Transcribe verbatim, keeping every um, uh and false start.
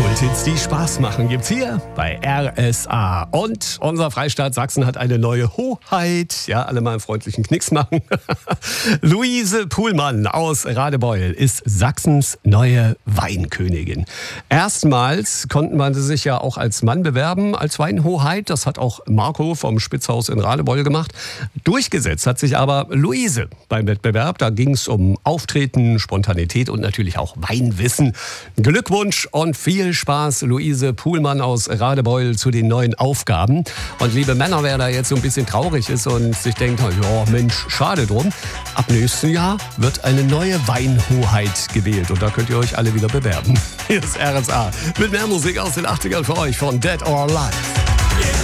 Kulthits, die Spaß machen, gibt's hier bei R S A. Und unser Freistaat Sachsen hat eine neue Hoheit. Ja, alle mal einen freundlichen Knicks machen. Luise Puhlmann aus Radebeul ist Sachsens neue Weinkönigin. Erstmals konnte man sie sich ja auch als Mann bewerben, als Weinhoheit. Das hat auch Marco vom Spitzhaus in Radebeul gemacht. Durchgesetzt hat sich aber Luise beim Wettbewerb. Da ging es um Auftreten, Spontanität und natürlich auch Weinwissen. Glückwunsch und viel Spaß, Luise Puhlmann aus Radebeul, zu den neuen Aufgaben. Und liebe Männer, wer da jetzt so ein bisschen traurig ist und sich denkt, ja Mensch, schade drum, ab nächstem Jahr wird eine neue Weinhoheit gewählt. Und da könnt ihr euch alle wieder bewerben. Hier ist R S A mit mehr Musik aus den achtzigern für euch von Dead or Alive.